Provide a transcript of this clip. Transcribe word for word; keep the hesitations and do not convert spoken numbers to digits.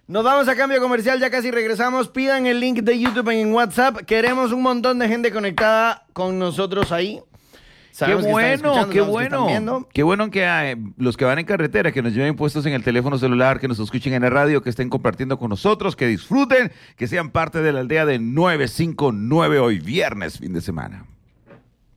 Nos vamos a cambio comercial, ya casi regresamos. Pidan el link de YouTube en WhatsApp. Queremos un montón de gente conectada con nosotros ahí. Sabemos qué bueno, qué bueno. Que qué bueno que hay, los que van en carretera, que nos lleven puestos en el teléfono celular, que nos escuchen en la radio, que estén compartiendo con nosotros, que disfruten, que sean parte de la aldea de nueve cinco nueve hoy viernes, fin de semana.